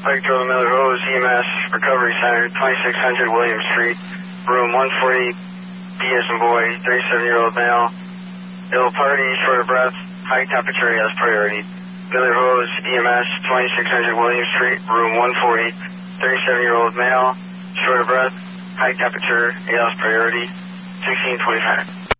Pikeville Miller Rose EMS Recovery Center, 2600 William Street, room 140, B as in boy, 37-year-old male, ill party, short of breath, high temperature, yes, priority. Miller Rose EMS, 2600 William Street, room 140, 37-year-old male, short of breath, high temperature, yes, priority, 1625.